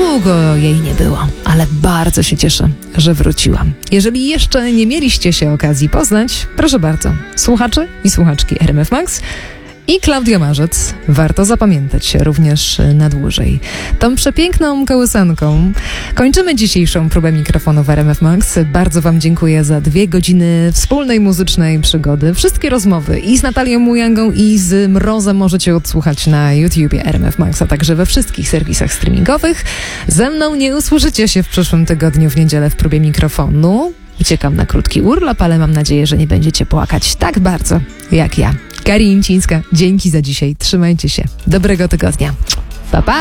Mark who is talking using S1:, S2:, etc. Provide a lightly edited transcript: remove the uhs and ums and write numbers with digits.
S1: Długo jej nie było, ale bardzo się cieszę, że wróciłam. Jeżeli jeszcze nie mieliście się okazji poznać, proszę bardzo, słuchacze i słuchaczki RMF Max i Klaudia Marzec, warto zapamiętać się również na dłużej. Tą przepiękną kołysanką kończymy dzisiejszą próbę mikrofonu w RMF Max. Bardzo wam dziękuję za 2 godziny wspólnej muzycznej przygody. Wszystkie rozmowy i z Natalią Mujangą, i z Mrozem możecie odsłuchać na YouTubie RMF Max, a także we wszystkich serwisach streamingowych. Ze mną nie usłyszycie się w przyszłym tygodniu w niedzielę w próbie mikrofonu. Uciekam na krótki urlop, ale mam nadzieję, że nie będziecie płakać tak bardzo jak ja. Kari Incińska, dzięki za dzisiaj. Trzymajcie się. Dobrego tygodnia. Pa, pa!